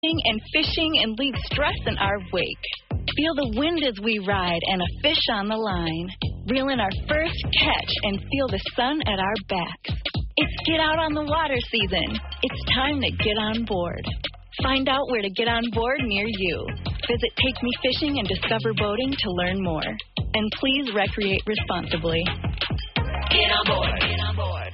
And fishing and leave stress in our wake. Feel the wind as we ride and a fish on the line. Reel in our first catch and feel the sun at our backs. It's get out on the water season. It's time to get on board. Find out where to get on board near you. Visit Take Me Fishing and Discover Boating to learn more. And please recreate responsibly. Get on board. Get on board.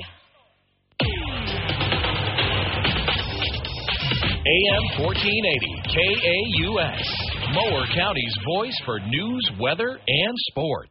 AM 1480, KAUS, Mower County's voice for news, weather, and sports.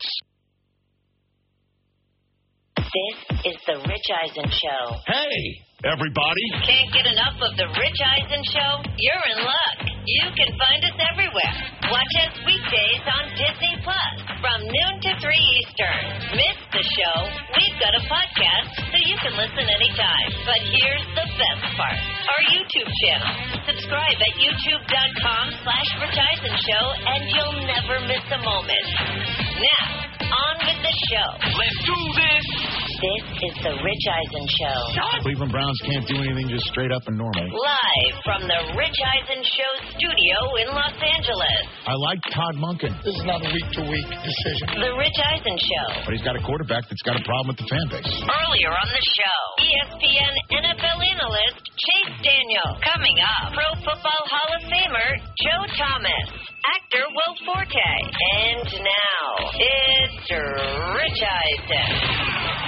This is the Rich Eisen Show. Hey, everybody. Can't get enough of the Rich Eisen Show? You're in luck. You can find us everywhere. Watch us weekdays on Disney Plus from noon to 3 Eastern. Miss the show? We've got a podcast so you can listen anytime. But here's the best part. Our YouTube channel. Subscribe at youtube.com/Rich Eisen Show and you'll never miss a moment. Now, on with the show. Let's do this. This is the Rich Eisen Show. Cleveland Browns can't do anything just straight up and normal. Live from the Rich Eisen Show studio in Los Angeles. I like Todd Monken. This is not a week-to-week decision. The Rich Eisen Show. But he's got a quarterback that's got a problem with the fan base. Earlier on the show, ESPN NFL analyst Chase Daniel. Coming up, Pro Football Hall of Famer Joe Thomas. Actor Will Forte. And now, it's Rich Eisen.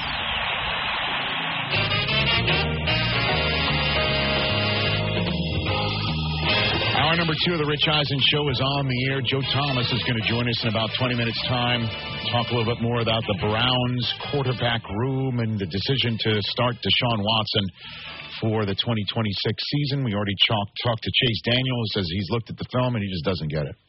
Hour number 2 of the Rich Eisen Show is on the air. Joe Thomas is going to join us in about 20 minutes' time. Talk a little bit more about the Browns quarterback room and the decision to start Deshaun Watson for the 2026 season. We already talked to Chase Daniels as he's looked at the film and he just doesn't get it.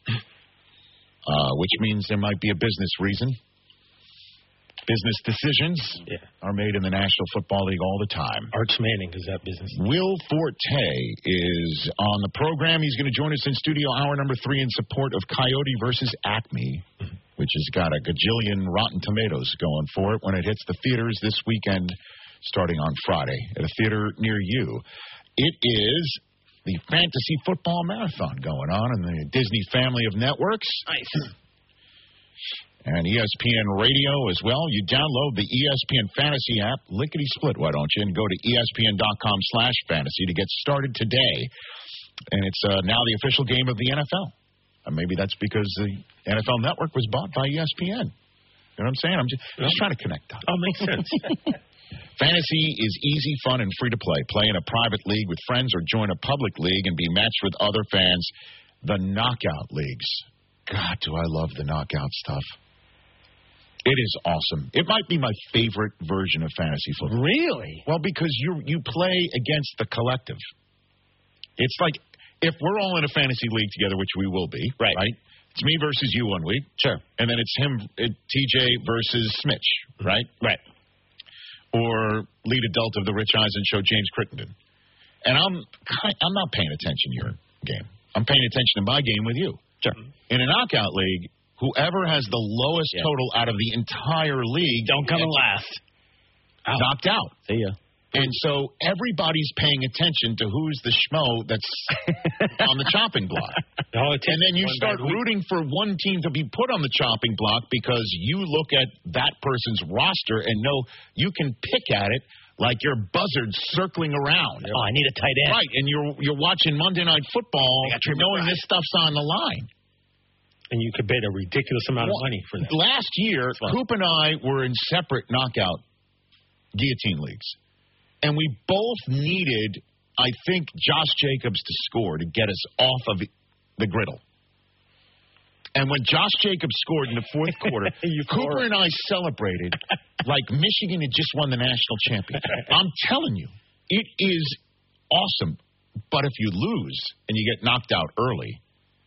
Which means there might be a business reason. Business decisions are made in the National Football League all the time. Arch Manning is that business. Will Forte is on the program. He's going to join us in studio hour number 3 in support of Coyote versus Acme, which has got a gajillion Rotten Tomatoes going for it when it hits the theaters this weekend starting on Friday at a theater near you. It is the Fantasy Football Marathon going on in the Disney family of networks. Nice. And ESPN Radio as well. You download the ESPN Fantasy app, lickety-split, why don't you, and go to ESPN.com/fantasy to get started today. And it's now the official game of the NFL. And maybe that's because the NFL Network was bought by ESPN. You know what I'm saying? I'm just trying to connect dots. Oh, makes sense. Fantasy is easy, fun, and free to play. Play in a private league with friends or join a public league and be matched with other fans. The knockout leagues. God, do I love the knockout stuff. It is awesome. It might be my favorite version of fantasy football. Really? Well, because you play against the collective. It's like if we're all in a fantasy league together, which we will be, right? It's me versus you one week. Sure. And then it's him, TJ versus Smitch, right? Right. Or lead adult of the Rich Eisen Show, James Crittenden. And I'm not paying attention to your game. I'm paying attention to my game with you. Sure. In a knockout league, whoever has the lowest total out of the entire league don't come in last. Knocked out. See ya. And so everybody's paying attention to who's the schmo that's on the chopping block. And then you start rooting for one team to be put on the chopping block because you look at that person's roster and know you can pick at it like you're buzzards circling around. Oh, I need a tight end. Right, and you're watching Monday Night Football knowing this stuff's on the line. And you could bet a ridiculous amount of money for that. Last year, Coop and I were in separate knockout guillotine leagues. And we both needed, I think, Josh Jacobs to score to get us off of the griddle. And when Josh Jacobs scored in the fourth quarter, Cooper and I celebrated like Michigan had just won the national championship. I'm telling you, it is awesome. But if you lose and you get knocked out early,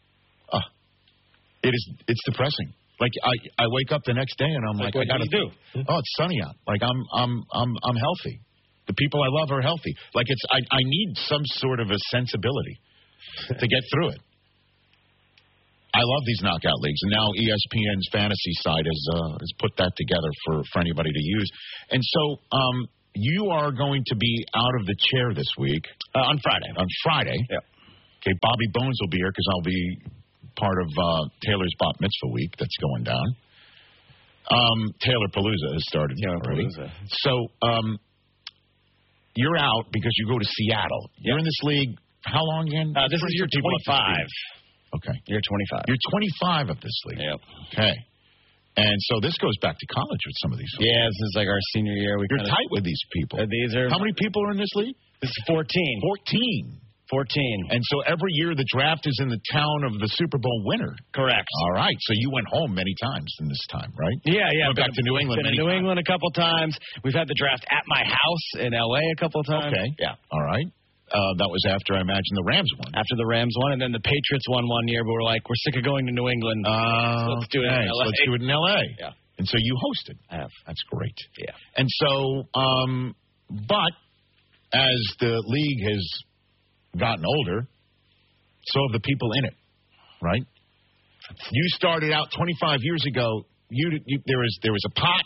it's depressing. Like I wake up the next day and I'm like I gotta do. Oh, it's sunny out. Like I'm healthy. The people I love are healthy. Like I need some sort of a sensibility to get through it. I love these knockout leagues, and now ESPN's fantasy site has put that together for anybody to use. And so you are going to be out of the chair this week on Friday. On Friday. Yep. Okay, Bobby Bones will be here because I'll be part of Taylor's Bat Mitzvah week that's going down. Taylor Palooza has started already. So you're out because you go to Seattle. Yep. You're in this league how long again? This is year 25. Okay. Year 25. You're 25 of this league. Yep. Okay. And so this goes back to college with some of these folks. Yeah, this is like our senior year. You're tight with these people. How many people are in this league? This is 14. 14. And so every year the draft is in the town of the Super Bowl winner. Correct. All right. So you went home many times in this time, right? Yeah. Went back to New England. Been to New England a couple times. We've had the draft at my house in L.A. a couple of times. Okay. Yeah. All right. That was after, I imagine, the Rams won. After the Rams won, and then the Patriots won one year, but we're like, we're sick of going to New England. So let's do it in L.A. So let's do it in L.A. Yeah. And so you hosted. I have. That's great. Yeah. And so, but as the league has gotten older, so have the people in it, right? You started out 25 years ago. There was a pot,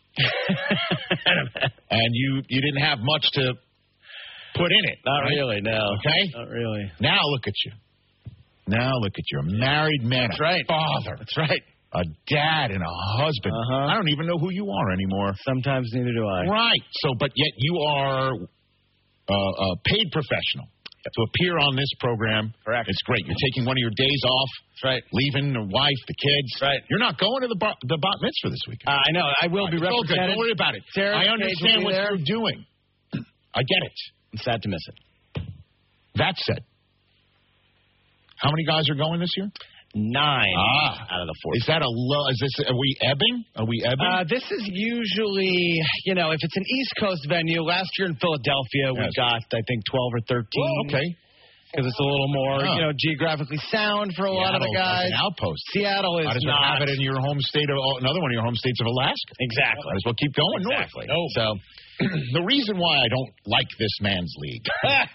and you didn't have much to put in it. Not right? really, no. Okay? Not really. Now look at you. Now look at you. A married man. That's right. Father. That's right. A dad and a husband. I don't even know who you are anymore. Sometimes neither do I. Right. So, but yet you are a paid professional to appear on this program. Correct. It's great. You're taking one of your days off. That's right. Leaving the wife, the kids. Right. You're not going to the bat mitzvah this weekend. I know. I will be represented. Don't worry about it. Sarah, I understand what you're doing. I get it. I'm sad to miss it. That said, how many guys are going this year? 9 out of the 14. Is that a low? Are we ebbing? This is usually, if it's an East Coast venue. Last year in Philadelphia, we got, I think, 12 or 13. Well, okay. Because it's a little more, geographically sound for a lot of the guys. An outpost. Seattle is not. Have it in your home state of another one of your home states of Alaska. Exactly. Might as well keep going exactly. north. So the reason why I don't like this man's league.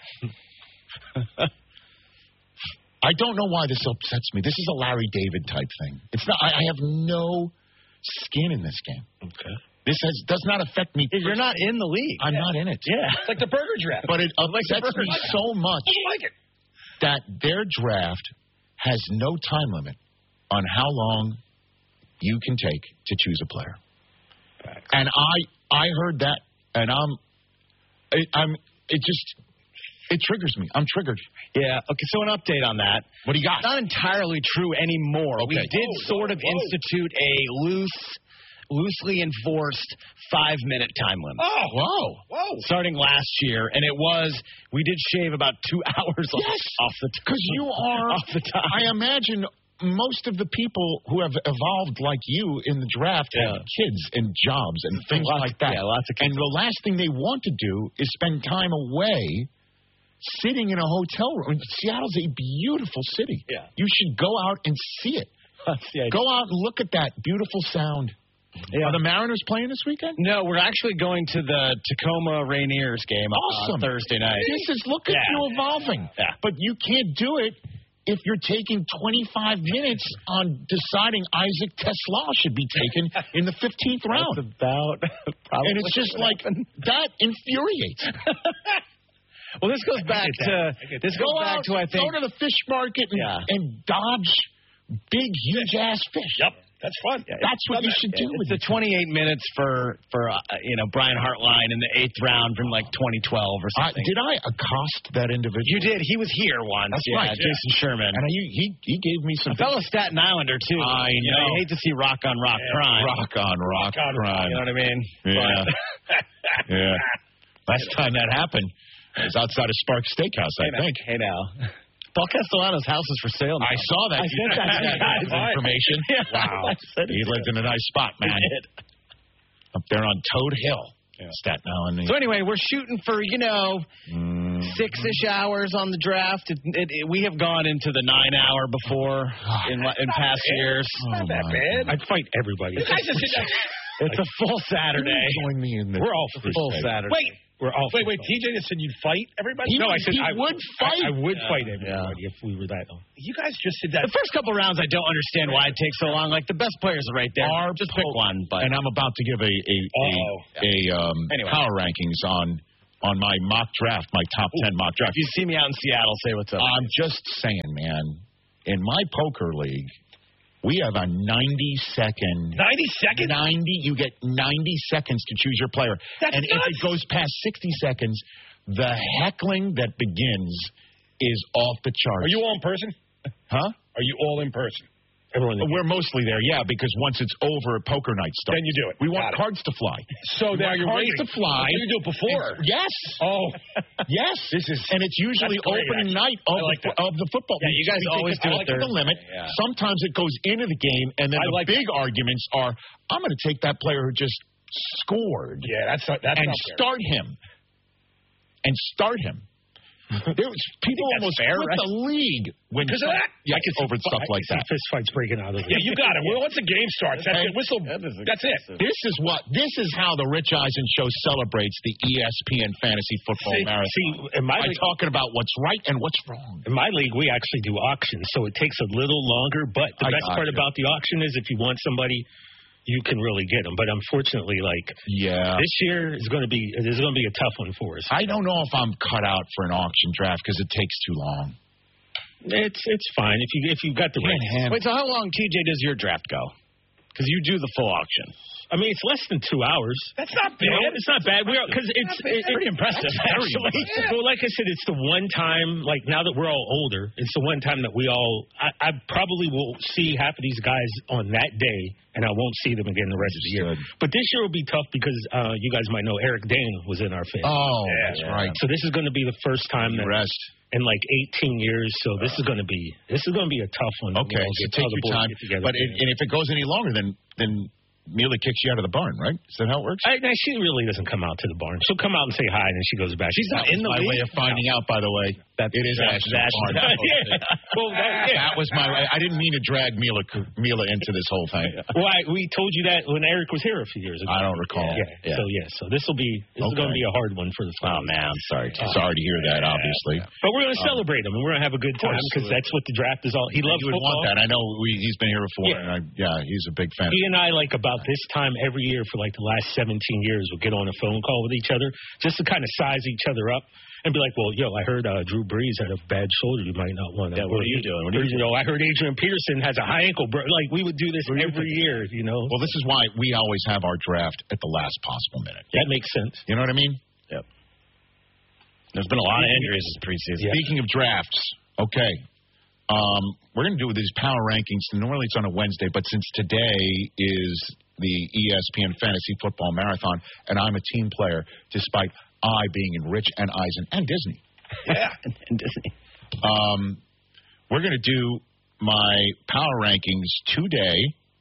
I don't know why this upsets me. This is a Larry David type thing. It's not. I have no skin in this game. Okay. This does not affect me. You're not in the league. I'm not in it. Yeah. It's like the burger draft. But it upsets me so much that their draft has no time limit on how long you can take to choose a player. Facts. And I heard that, and it triggers me. I'm triggered. Yeah. Okay, so an update on that. What do you got? It's not entirely true anymore. Okay. We did institute a loosely enforced 5-minute time limit. Oh, whoa. Starting last year, and we did shave about 2 hours off the time. Because you are, off the time. I imagine most of the people who have evolved like you in the draft have kids and jobs and things like that. Yeah, lots of kids. And the last thing they want to do is spend time away sitting in a hotel room. Seattle's a beautiful city. Yeah. You should go out and see it. Go out and look at that beautiful sound. Yeah. Are the Mariners playing this weekend? No, we're actually going to the Tacoma Rainiers game on Thursday night. Look at you evolving. Yeah. But you can't do it if you're taking 25 minutes on deciding Isaac Tesla should be taken in the 15th round. That's about probably. And it's just like, that infuriates. Well, this goes back to I think, go to the fish market and dodge big, huge ass fish. Yep. That's fun. That's what you should do. It's the 28 minutes for Brian Hartline in the 8th round from like 2012 or something. Did I accost that individual? You did. He was here once. That's right. Jason Sherman. And he gave me some. A fellow Staten Islander too. I know. You hate to see rock on rock crime. Rock on rock crime. You know what I mean? Yeah. Yeah. Last time that happened, it was outside of Sparks Steakhouse, I think. Hey now. Paul Castellano's house is for sale now. I saw that. I sent that information. Wow. He lived in a nice spot, man. Up there on Toad Hill, Staten Island. So anyway, we're shooting for, 6-ish hours on the draft. We have gone into the 9-hour before in past years. Not that bad. I'd fight everybody. It's a full Saturday. Join me in this. We're all full Saturday. Wait, TJ just said you'd fight everybody? I said I would fight. I would fight everybody if we were that. You guys just said that. The first couple rounds, I don't understand why it takes so long. Like, the best players are right there. Just pick one. But. And I'm about to give a power rankings on on my mock draft, my top 10 mock draft. If you see me out in Seattle, say what's up. I'm just saying, man, in my poker league, we have a 90-second. 90 seconds? 90. You get 90 seconds to choose your player. That's and nuts. if it goes past 60 seconds, the heckling that begins is off the charts. Are you all in person? Huh? Are you all in person? We're mostly there, yeah, because once it's over, poker night starts. Then you do it. We want cards to fly. So now you're cards waiting. to fly. You do it before. Yes. Oh. Yes. And it's usually That's great, opening night of the football. Yeah, you guys always do it to the limit. Yeah. Sometimes it goes into the game, and then the big arguments are, I'm going to take that player who just scored. Yeah, that's start him. And start him. People almost fair, quit the league because of that. Yeah, over stuff like that. Fist fights breaking out of it. Yeah, you got it. Well, once the game starts, that's it. Whistle. That's it. This is how the Rich Eisen Show celebrates the ESPN Fantasy Football Marathon. By talking about what's right and what's wrong. In my league, we actually do auctions, so it takes a little longer. But the best part about the auction is if you want somebody, you can really get them. But unfortunately, this year is going to be a tough one for us. I don't know if I'm cut out for an auction draft because it takes too long. It's fine if you got the right hand. Wait, so how long, TJ, does your draft go? Because you do the full auction. I mean, it's less than 2 hours. That's not bad. It's not bad. Because it's pretty impressive, actually. Yeah. Well, like I said, it's the one time, now that we're all older, it's the one time that we all, I probably will see half of these guys on that day, and I won't see them again the rest of the year. But this year will be tough because you guys might know Eric Dane was in our face. Oh, that's right. So this is going to be the first time that in 18 years. So this is going to be a tough one. Okay, so take your time. But and if it goes any longer, then Mila kicks you out of the barn, right? Is that how it works? No, she really doesn't come out to the barn. She'll come out and say hi, and then she goes back. She's not in the league. My way of finding out, by the way. It is Ashton's barn. That was my way. I didn't mean to drag Mila into this whole thing. Well, we told you that when Eric was here a few years ago. I don't recall. Yeah. So this is going to be a hard one for the Flyers. Oh, man, I'm sorry. Sorry to hear that, obviously. But we're going to celebrate him, and we're going to have a good time because that's what the draft is all. He loves football. Want that. I know he's been here before, and he's a big fan. He and I, about this time every year for the last 17 years, we'll get on a phone call with each other just to kind of size each other up. And be like, well, I heard Drew Brees had a bad shoulder. You might not want to. Yeah, what are you doing? I heard Adrian Peterson has a high ankle. We would do this every year, Well, this is why we always have our draft at the last possible minute. That makes sense. You know what I mean? Yep. There's been a lot of injuries this preseason. Speaking of drafts, okay. We're going to do these power rankings. Normally it's on a Wednesday, but since today is the ESPN Fantasy Football Marathon, and I'm a team player, despite I being in Rich and Eisen and Disney. Yeah, and Disney. We're going to do my power rankings today,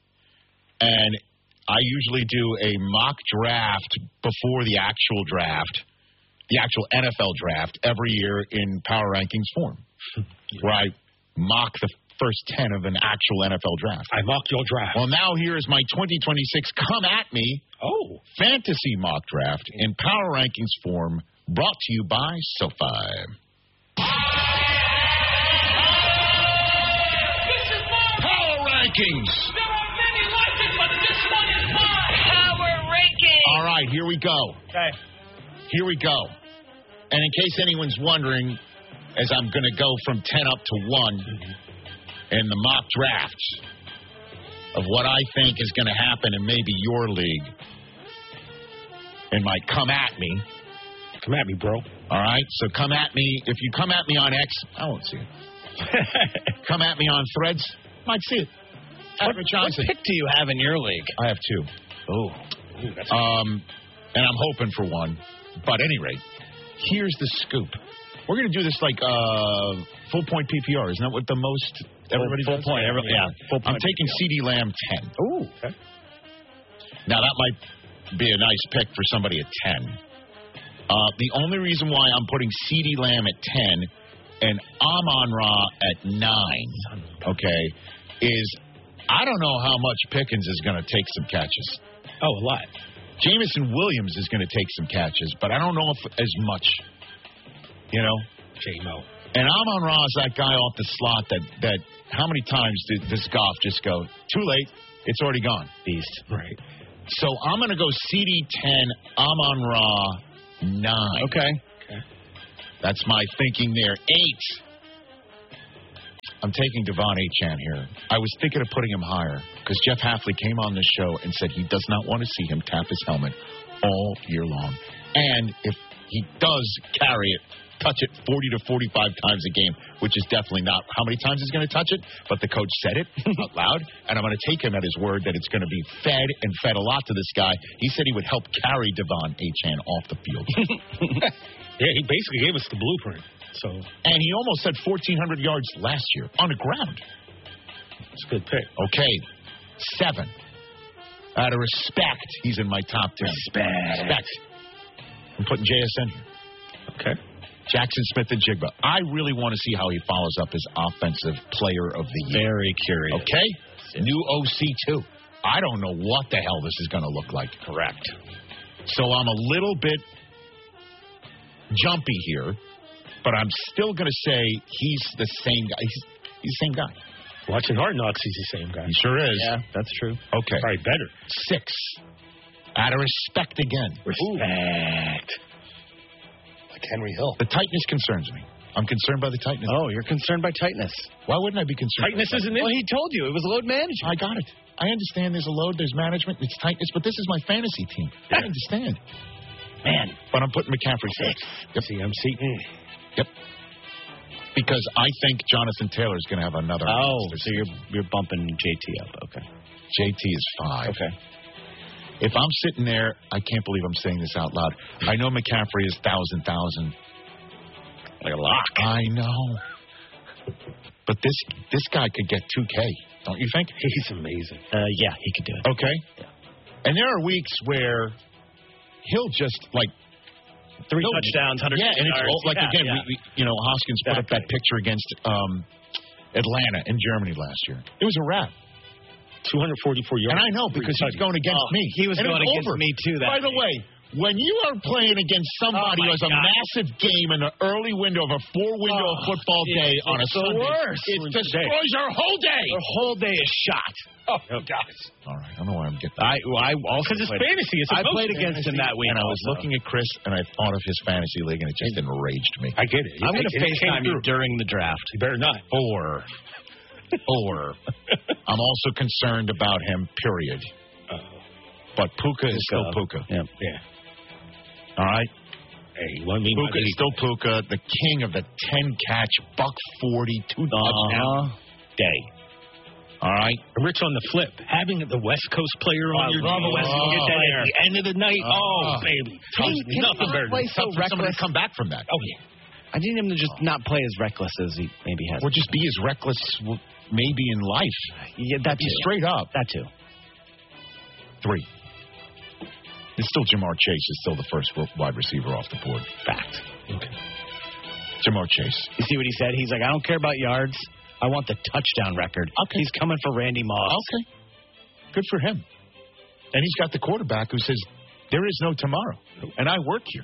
and I usually do a mock draft before the actual draft, the actual NFL draft, every year in power rankings form, where I mock the first 10 of an actual NFL draft. I mocked your draft. Well, now here is my 2026 Come At Me fantasy mock draft in power rankings form, brought to you by SoFi. Power rankings. There are many like it, but this one is mine. Power ranking. All right, here we go. Okay. Here we go. And in case anyone's wondering, as I'm going to go from 10 up to 1 in the mock drafts of what I think is going to happen in maybe your league, in my Come At Me. Come at me, bro. All right, so come at me. If you come at me on X, I won't see it. Come at me on Threads, might see it. What pick do you have in your league? I have 2. Oh. And I'm hoping for one. But at any rate, here's the scoop. We're going to do this full point PPR. Isn't that what the most everybody full does? point? Full point. I'm taking CeeDee Lamb 10. Ooh. Okay. Now, that might be a nice pick for somebody at 10. The only reason why I'm putting CeeDee Lamb at 10 and Amon-Ra at 9, okay, is I don't know how much Pickens is going to take some catches. Oh, a lot. Jameson Williams is going to take some catches, but I don't know if as much. J-Mo. And Amon-Ra is that guy off the slot that how many times did this Goff just go, too late, it's already gone. Beast. Right. So I'm going to go CD 10, Amon-Ra 9. Okay. That's my thinking there. 8. I'm taking Devon Achane here. I was thinking of putting him higher because Jeff Hafley came on this show and said he does not want to see him tap his helmet all year long. And if he does carry it, touch it 40 to 45 times a game, which is definitely not how many times he's going to touch it, but the coach said it out loud, and I'm going to take him at his word that it's going to be fed and fed a lot to this guy. He said he would help carry Devon Achane off the field. Yeah, he basically gave us the blueprint. So, and he almost had 1,400 yards last year on the ground. It's a good pick. Okay, 7. Out of respect, he's in my top 10. Respect. I'm putting JSN here. Okay. Jackson Smith-Njigba. I really want to see how he follows up his offensive player of the year. Very curious. Okay? New OC, too. I don't know what the hell this is going to look like. Correct. So I'm a little bit jumpy here, but I'm still going to say he's the same guy. He's the same guy. Watching Hard Knocks, he's the same guy. He sure is. Yeah, that's true. Okay. Probably better. 6. Out of respect again. Respect. Like Henry Hill. The tightness concerns me. I'm concerned by the tightness. Oh, you're concerned by tightness. Why wouldn't I be concerned? Tightness isn't it? Well, he told you it was load management. I got it. I understand there's a load, there's management, it's tightness, but this is my fantasy team. I understand. Man. But I'm putting McCaffrey 6. Yep. CMC. Yep. Because I think Jonathan Taylor is going to have another. Oh, so you're bumping JT up. Okay. JT is 5. Okay. If I'm sitting there, I can't believe I'm saying this out loud. I know McCaffrey is 1,000. Like a lock. I know. But this guy could get 2K, don't you think? He's amazing. Yeah, he could do it. Okay. Yeah. And there are weeks where he'll just, like, 3 touchdowns, 100 yards. Yeah, and it's all, like, again, we Hoskins put up that picture against Atlanta in Germany last year. It was a wrap. 244 yards. And I know, because he's going against me. He was and going against me, too. By the way, when you are playing against somebody who has a massive game in the early window of a 4-window football day on a Sunday, it destroys your whole day. Your whole day is shot. Oh, guys. All right. I don't know why I'm getting I also because it's fantasy. I played against him that week. And I was looking at Chris, and I thought of his fantasy league, and it just enraged me. I get it. I'm going to FaceTime you during the draft. You better not. 4. I'm also concerned about him, period. But Puka is still Puka. Yeah. All right? Hey, what I mean Puka is still Puka, the king of the 10-catch, $140, 2 touchdown day. All right? Rich on the flip. Having the West Coast player on your team. West Coast get that at the end of the night. Baby. Nothing better than somebody to come back from that. Oh, yeah. I need him to just not play as reckless as he maybe has. Or just be as reckless maybe in life. Yeah, that too. Straight up. That too. 3. It's still Jamar Chase is still the first wide receiver off the board. Fact. Okay. Jamar Chase. You see what he said? He's like, I don't care about yards. I want the touchdown record. Okay. He's coming for Randy Moss. Okay. Good for him. And he's got the quarterback who says, there is no tomorrow. And I work here.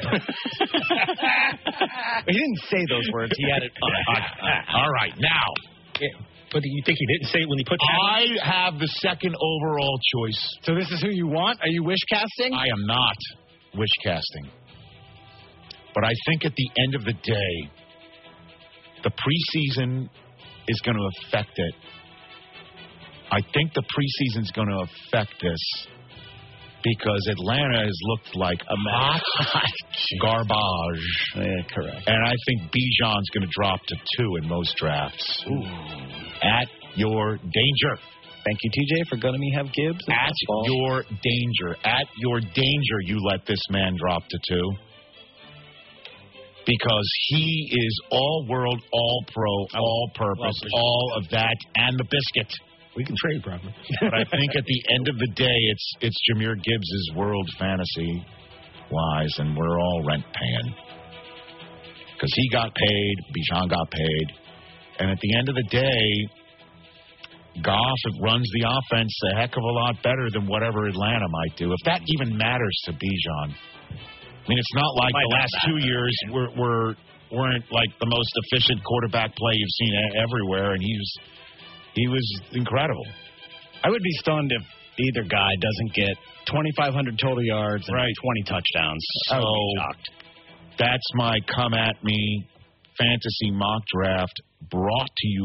He didn't say those words. He had it. All right. Now. Yeah. But you think he didn't say it when he put that I have the second overall choice. So this is who you want? Are you wish casting? I am not wish casting. But I think at the end of the day, the preseason is going to affect it. I think the preseason is going to affect this because Atlanta has looked like a hot garbage. Yeah, correct. And I think Bijan's going to drop to 2 in most drafts. Ooh. At your danger. Thank you, TJ, for letting me have Gibbs. At your danger. At your danger, you let this man drop to 2. Because he is all-world, all-pro, all-purpose, all of that, and the biscuit. We can trade, probably. But I think at the end of the day, it's Jahmyr Gibbs' world fantasy-wise, and we're all rent-paying. Because he got paid, Bijan got paid, and at the end of the day, Goff runs the offense a heck of a lot better than whatever Atlanta might do. If that even matters to Bijan. I mean, it's not like the last 2 years weren't like the most efficient quarterback play you've seen everywhere, and he was incredible. I would be stunned if either guy doesn't get 2,500 total yards and 20 touchdowns. I would be shocked. That's my Come At Me Fantasy Mock Draft brought to you